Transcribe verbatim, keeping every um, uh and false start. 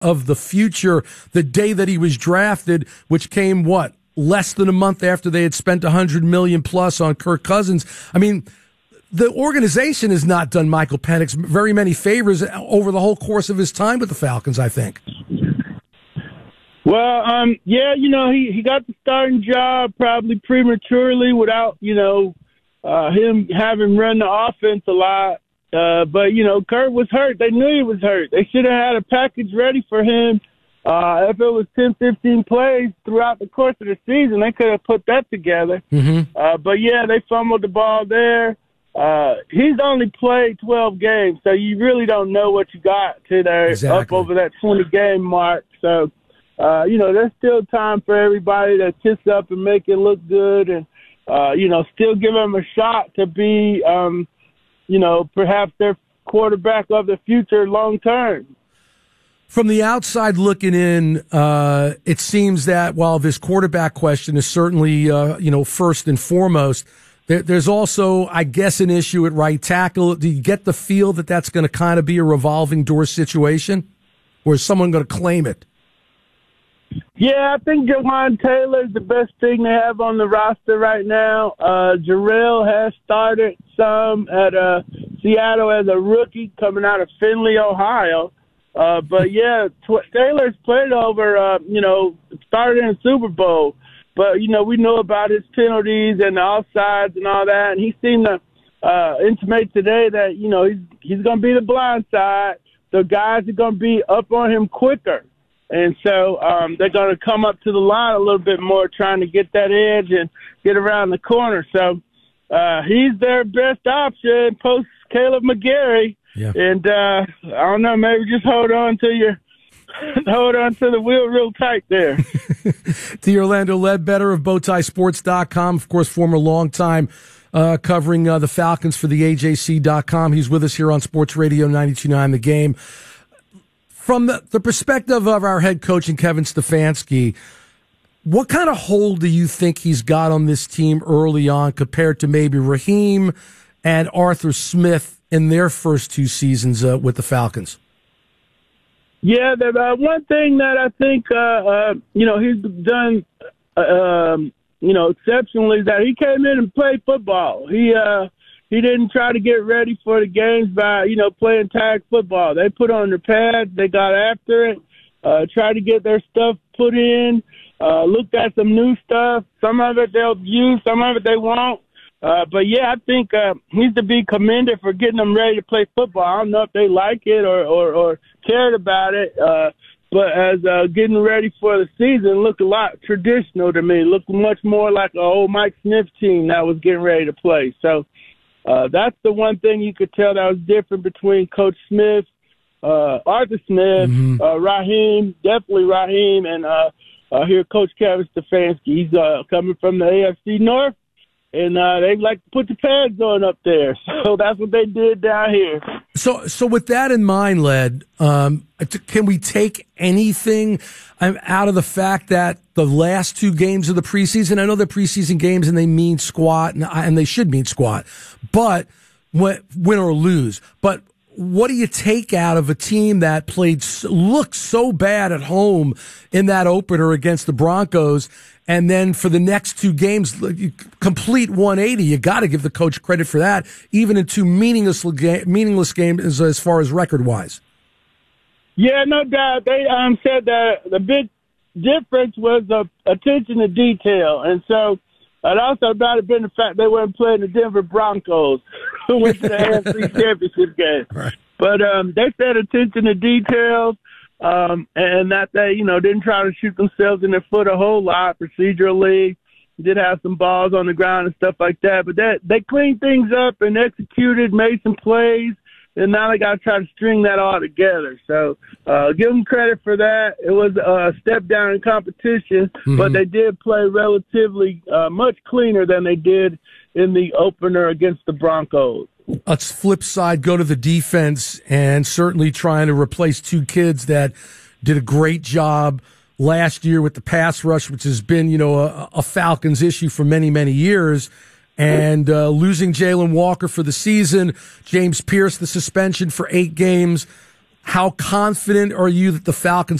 of the future the day that he was drafted, which came, what, less than a month after they had spent one hundred million dollars plus on Kirk Cousins. I mean, the organization has not done Michael Penix very many favors over the whole course of his time with the Falcons, I think. Well, um, yeah, you know, he, he got the starting job probably prematurely without, you know, uh, him having run the offense a lot. Uh, but, you know, Kirk was hurt. They knew he was hurt. They should have had a package ready for him. Uh, if it was ten, fifteen plays throughout the course of the season, they could have put that together. Mm-hmm. Uh, but, yeah, they fumbled the ball there. Uh, he's only played twelve games, so you really don't know what you got to there exactly. up over that twenty-game mark. So, uh, you know, there's still time for everybody to kiss up and make it look good and, uh, you know, still give him a shot to be, um, you know, perhaps their quarterback of the future long term. From the outside looking in, uh, it seems that while this quarterback question is certainly, uh, you know, first and foremost, there, there's also, I guess, an issue at right tackle. Do you get the feel that that's going to kind of be a revolving door situation? Or is someone going to claim it? Yeah, I think Jawan Taylor is the best thing they have on the roster right now. Uh, Jarrell has started some at uh, Seattle as a rookie coming out of Findlay, Ohio. Uh, but, yeah, tw- Taylor's played over, uh, you know, started in the Super Bowl. But, you know, we know about his penalties and the offsides and all that. And he seemed to uh, intimate today that, you know, he's, he's going to be the blind side. The guys are going to be up on him quicker. And so um, they're going to come up to the line a little bit more, trying to get that edge and get around the corner. So uh, he's their best option post Caleb McGarry. Yeah. And uh, I don't know, maybe just hold on to your hold on to the wheel real tight there. To Orlando Ledbetter of Bowtie Sports dot com, of course, former longtime uh, covering uh, the Falcons for the A J C dot com. He's with us here on Sports Radio ninety-two point nine The Game. From the, the perspective of our head coach and Kevin Stefanski, what kind of hold do you think he's got on this team early on compared to maybe Raheem and Arthur Smith in their first two seasons uh, with the Falcons? Yeah, the uh, one thing that I think, uh, uh, you know, he's done, uh, um, you know, exceptionally is that he came in and played football. He, uh, He didn't try to get ready for the games by, you know, playing tag football. They put on their pads. They got after it, uh, tried to get their stuff put in, uh, looked at some new stuff. Some of it they'll use, some of it they won't. Uh, but, yeah, I think uh, he's to be commended for getting them ready to play football. I don't know if they like it or, or, or cared about it, uh, but as uh, getting ready for the season looked a lot traditional to me. Looked much more like an old Mike Smith team that was getting ready to play. So, Uh, that's the one thing you could tell that was different between Coach Smith, uh, Arthur Smith, mm-hmm. uh, Raheem, definitely Raheem, and uh, uh, here Coach Kevin Stefanski. He's uh, coming from the A F C North, and uh, they like to put the pads on up there. So that's what they did down here. So, so with that in mind, Led, um, can we take anything out of the fact that the last two games of the preseason, I know they're preseason games and they mean squat and, and they should mean squat, but win or lose. But what do you take out of a team that played, looked so bad at home in that opener against the Broncos? And then for the next two games, complete one eighty. You got to give the coach credit for that, even in two meaningless meaningless games as far as record wise. Yeah, no doubt. They um, said that the big difference was the attention to detail, and so it also might have been the fact they weren't playing the Denver Broncos, who went to the A F C Championship game. Right. But um, they said attention to details. Um, and that they, you know, didn't try to shoot themselves in their foot a whole lot procedurally. Did have some balls on the ground and stuff like that. But that they cleaned things up and executed, made some plays, and now they got to try to string that all together. So uh, give them credit for that. It was a step down in competition, mm-hmm. but they did play relatively uh, much cleaner than they did in the opener against the Broncos. Let's flip side, go to the defense, and certainly trying to replace two kids that did a great job last year with the pass rush, which has been, you know, a, a Falcons issue for many, many years. And uh, losing Jalen Walker for the season, James Pierce, the suspension for eight games. how confident are you that the Falcons